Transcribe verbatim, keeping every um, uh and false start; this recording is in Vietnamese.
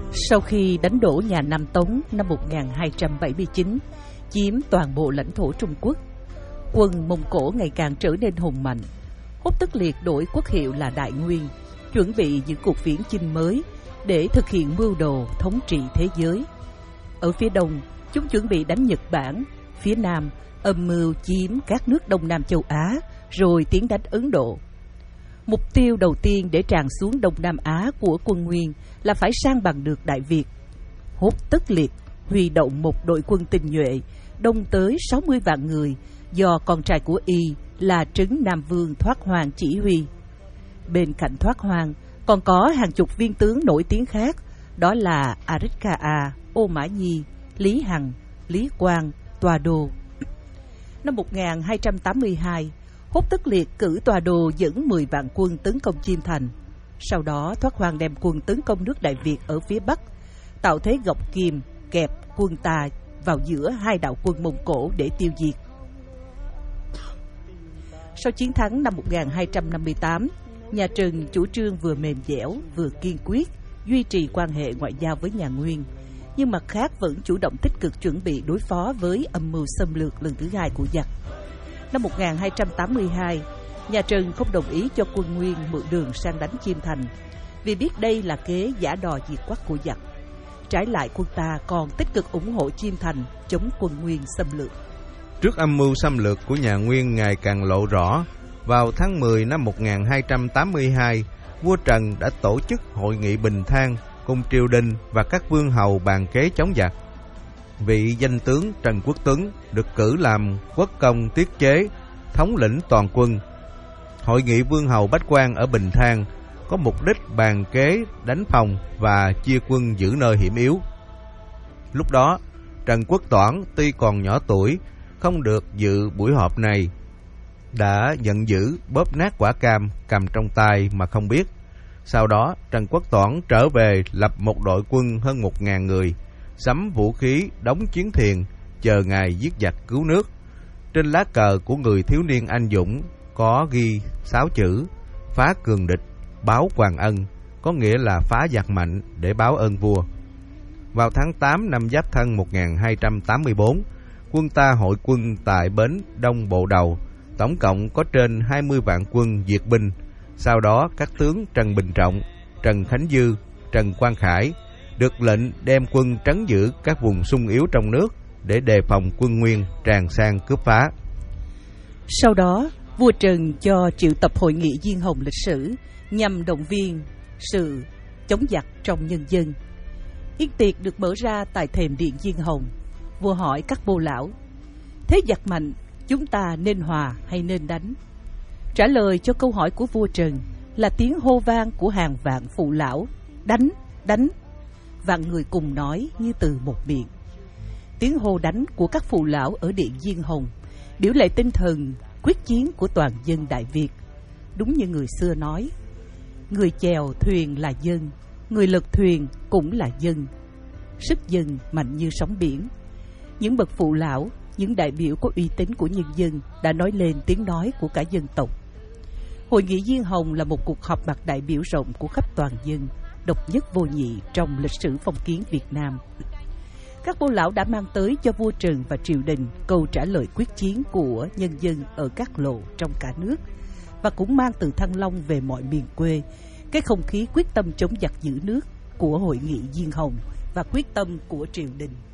Sau khi đánh đổ nhà Nam Tống năm một nghìn hai trăm bảy mươi chín, chiếm toàn bộ lãnh thổ Trung Quốc, quân Mông Cổ ngày càng trở nên hùng mạnh. Hốt Tất Liệt đổi quốc hiệu là Đại Nguyên, chuẩn bị những cuộc viễn chinh mới để thực hiện mưu đồ thống trị thế giới. Ở phía đông, chúng chuẩn bị đánh Nhật Bản; phía nam, âm mưu chiếm các nước Đông Nam châu Á, rồi tiến đánh Ấn Độ. Mục tiêu đầu tiên để tràn xuống Đông Nam Á của quân Nguyên là phải san bằng được Đại Việt. Hốt Tất Liệt huy động một đội quân tinh nhuệ, đông tới sáu mươi vạn người, do con trai của y là Trấn Nam Vương Thoát Hoang chỉ huy. Bên cạnh Thoát Hoang còn có hàng chục viên tướng nổi tiếng khác, đó là Aritkha, Ô Mã Nhi, Lý Hằng, Lý Quang, Tòa Đô. Năm một nghìn hai trăm tám mươi hai, Hốt Tất Liệt cử Tòa Đô dẫn mười vạn quân tấn công Chiêm Thành. Sau đó Thoát Hoang đem quân tấn công nước Đại Việt ở phía Bắc, tạo thế gọc kìm kẹp quân ta vào giữa hai đạo quân Mông Cổ để tiêu diệt. Sau chiến thắng năm một nghìn hai trăm năm mươi tám, nhà Trần chủ trương vừa mềm dẻo vừa kiên quyết, duy trì quan hệ ngoại giao với nhà Nguyên, nhưng mặt khác vẫn chủ động tích cực chuẩn bị đối phó với âm mưu xâm lược lần thứ hai của giặc. Năm một nghìn hai trăm tám mươi hai, nhà Trần không đồng ý cho quân Nguyên mượn đường sang đánh Chiêm Thành, vì biết đây là kế giả đò diệt quốc của giặc. Trái lại, quân ta còn tích cực ủng hộ Chiêm Thành chống quân Nguyên xâm lược. Trước âm mưu xâm lược của nhà Nguyên ngày càng lộ rõ, vào tháng mười năm một nghìn hai trăm tám mươi hai, vua Trần đã tổ chức hội nghị Bình Thang cùng triều đình và các vương hầu bàn kế chống giặc. Vị danh tướng Trần Quốc Tuấn được cử làm quốc công tiết chế, thống lĩnh toàn quân. Hội nghị vương hầu bách quan ở Bình Thang có mục đích bàn kế đánh phòng và chia quân giữ nơi hiểm yếu. Lúc đó, Trần Quốc Toản tuy còn nhỏ tuổi, không được dự buổi họp này, đã giận dữ bóp nát quả cam cầm trong tay mà không biết. Sau đó, Trần Quốc Toản trở về lập một đội quân hơn một ngàn người, sắm vũ khí, đóng chiến thuyền, chờ ngày giết giặc cứu nước. Trên lá cờ của người thiếu niên anh dũng có ghi sáu chữ: phá cường địch, báo hoàng ân, có nghĩa là phá giặc mạnh để báo ơn vua. Vào tháng tám năm Giáp Thân một nghìn hai trăm tám mươi tư, quân ta hội quân tại bến Đông Bộ Đầu, tổng cộng có trên hai mươi vạn quân duyệt binh. Sau đó các tướng Trần Bình Trọng, Trần Khánh Dư, Trần Quang Khải được lệnh đem quân trấn giữ các vùng xung yếu trong nước để đề phòng quân Nguyên tràn sang cướp phá. Sau đó, vua Trần cho triệu tập hội nghị diên hồng lịch sử nhằm động viên sự chống giặc trong nhân dân. Yến tiệc được mở ra tại thềm điện diên hồng. Vua hỏi các bô lão: thế giặc mạnh, chúng ta nên hòa hay nên đánh? Trả lời cho câu hỏi của vua Trần là tiếng hô vang của hàng vạn phụ lão: đánh, đánh. Vạn người cùng nói như từ một miệng. Tiếng hô đánh của các phụ lão ở điện diên hồng biểu lệ tinh thần quyết chiến của toàn dân Đại Việt. Đúng như người xưa nói: người chèo thuyền là dân, người lật thuyền cũng là dân. Sức dân mạnh như sóng biển. Những bậc phụ lão, những đại biểu có uy tín của nhân dân đã nói lên tiếng nói của cả dân tộc. Hội nghị diên hồng là một cuộc họp mặt đại biểu rộng của khắp toàn dân, độc nhất vô nhị trong lịch sử phong kiến Việt Nam. Các bô lão đã mang tới cho vua Trần và triều đình câu trả lời quyết chiến của nhân dân ở các lộ trong cả nước, và cũng mang từ Thăng Long về mọi miền quê cái không khí quyết tâm chống giặc giữ nước của hội nghị diên hồng và quyết tâm của triều đình.